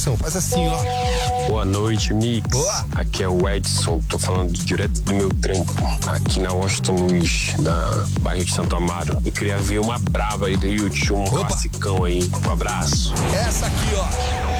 Faz assim, ó. Boa noite, Mix. Boa. Aqui é o Edson, tô falando direto do meu trampo, aqui na Washington Luiz, na bairro de Santo Amaro. Eu queria ver uma brava aí do YouTube, um classicão aí. Um abraço. Essa aqui, ó.